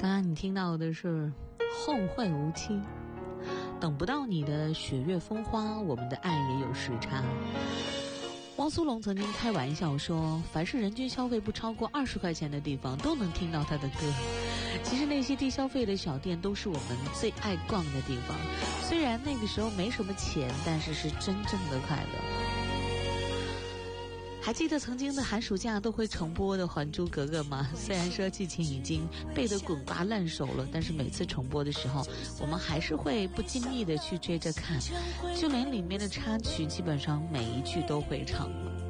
刚刚你听到的是后会无期，等不到你的雪月风花，我们的爱也有时差。汪苏泷曾经开玩笑说，凡是人均消费不超过20块钱的地方都能听到他的歌。其实那些低消费的小店都是我们最爱逛的地方，虽然那个时候没什么钱，但是是真正的快乐。还记得曾经的寒暑假都会重播的《还珠格格》吗？虽然说剧情已经背得滚瓜烂熟了，但是每次重播的时候，我们还是会不经意的去追着看，就连里面的插曲基本上每一句都会唱了。